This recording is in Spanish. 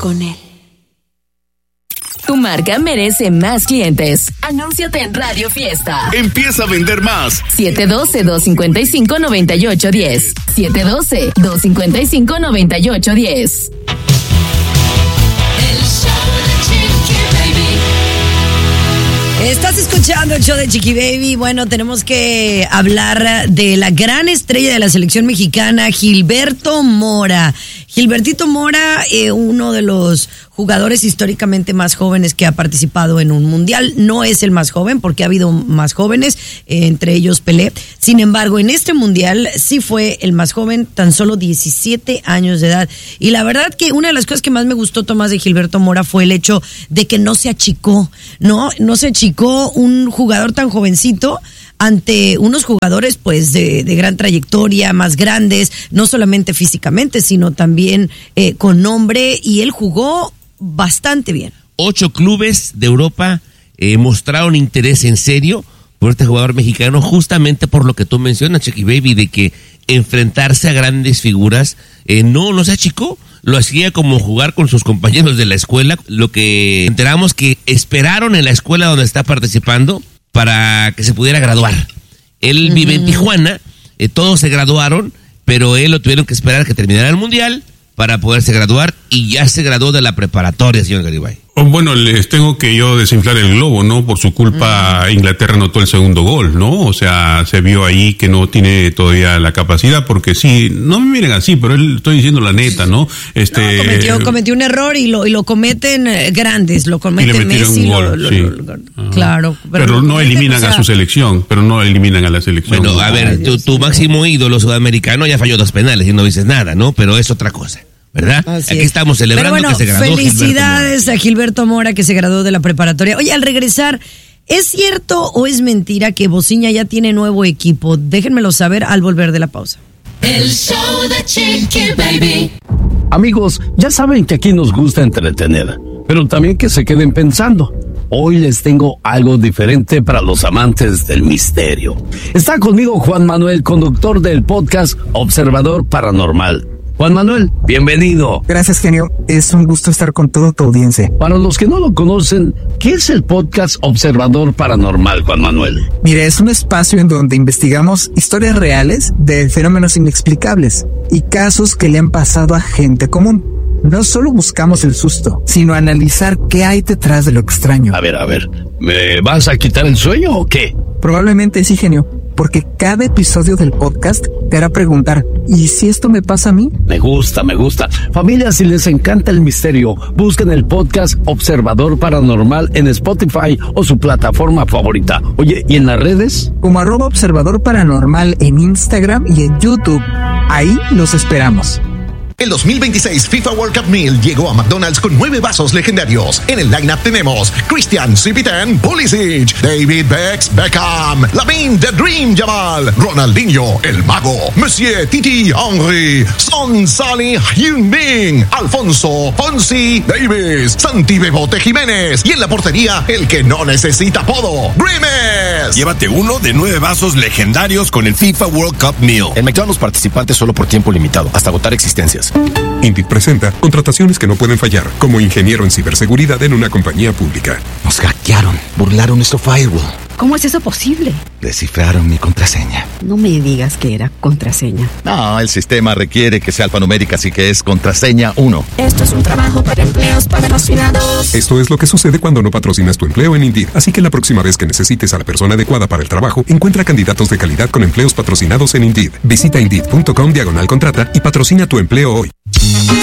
con él. Tu marca merece más clientes. Anúnciate en Radio Fiesta. Empieza a vender más. 712-255-9810. 712-255-9810. Estás escuchando el show de Chiqui Baby. Bueno, tenemos que hablar de la gran estrella de la selección mexicana, Gilberto Mora. Gilbertito Mora, uno de los jugadores históricamente más jóvenes que ha participado en un mundial. No es el más joven porque ha habido más jóvenes, entre ellos Pelé. Sin embargo, en este mundial sí fue el más joven, tan solo 17 años de edad. Y la verdad que una de las cosas que más me gustó, Tomás, de Gilberto Mora fue el hecho de que no se achicó, no se achicó un jugador tan jovencito ante unos jugadores pues de gran trayectoria, más grandes, no solamente físicamente, sino también con nombre, y él jugó bastante bien. 8 clubes de Europa mostraron interés en serio por este jugador mexicano, justamente por lo que tú mencionas, Chiqui Baby, de que enfrentarse a grandes figuras no se achicó. Lo hacía como jugar con sus compañeros de la escuela. Lo que enteramos que esperaron en la escuela donde está participando para que se pudiera graduar. Él vive en Tijuana, todos se graduaron, pero él lo tuvieron que esperar a que terminara el mundial para poderse graduar, y ya se graduó de la preparatoria, señor Garibay. Bueno, les tengo que yo desinflar el globo, ¿no? Por su culpa Inglaterra anotó el segundo gol, ¿no? O sea, se vio ahí que no tiene todavía la capacidad, porque sí, no me miren así, pero él, estoy diciendo la neta, ¿no? Cometió un error y lo cometen grandes, lo cometen Messi. Claro. Pero no eliminan a su selección, no eliminan a la selección. Bueno, a ver, tu máximo ídolo sudamericano ya falló 2 penales y no dices nada, ¿no? Pero es otra cosa, ¿verdad? Aquí estamos celebrando que se graduó. Felicidades a Gilberto Mora, que se graduó de la preparatoria. Oye, al regresar, ¿es cierto o es mentira que Bociña ya tiene nuevo equipo? Déjenmelo saber al volver de la pausa. El show de Chiqui Baby. Amigos, ya saben que aquí nos gusta entretener, pero también que se queden pensando. Hoy les tengo algo diferente para los amantes del misterio. Está conmigo Juan Manuel, conductor del podcast Observador Paranormal. Juan Manuel, bienvenido. Gracias, genio. Es un gusto estar con toda tu audiencia. Para los que no lo conocen, ¿qué es el podcast Observador Paranormal, Juan Manuel? Mire, es un espacio en donde investigamos historias reales de fenómenos inexplicables y casos que le han pasado a gente común. No solo buscamos el susto, sino analizar qué hay detrás de lo extraño. A ver, ¿me vas a quitar el sueño o qué? Probablemente sí, genio, porque cada episodio del podcast te hará preguntar, ¿y si esto me pasa a mí? Me gusta. Familia, si les encanta el misterio, busquen el podcast Observador Paranormal en Spotify o su plataforma favorita. Oye, ¿y en las redes? Como @Observador Paranormal en Instagram y en YouTube. Ahí los esperamos. El 2026 FIFA World Cup Meal llegó a McDonald's con 9 vasos legendarios. En el lineup tenemos Christian Cipitan Pulisic, David Beckham, Lamine The Dream Yamal, Ronaldinho El Mago, Monsieur Titi Henry, Son Salih Heung-min, Alfonso Fonsi Davis, Santi Bebote Jiménez, y en la portería el que no necesita apodo, Grimes. Llévate uno de 9 vasos legendarios con el FIFA World Cup Meal. En McDonald's participantes solo por tiempo limitado, hasta agotar existencias. Indeed presenta contrataciones que no pueden fallar, como ingeniero en ciberseguridad en una compañía pública. Nos hackearon, burlaron nuestro firewall. ¿Cómo es eso posible? Descifraron mi contraseña. No me digas que era contraseña. No, el sistema requiere que sea alfanumérica, así que es contraseña 1. Esto es un trabajo para empleos patrocinados. Esto es lo que sucede cuando no patrocinas tu empleo en Indeed. Así que la próxima vez que necesites a la persona adecuada para el trabajo, encuentra candidatos de calidad con empleos patrocinados en Indeed. Visita Indeed.com/contrata y patrocina tu empleo hoy.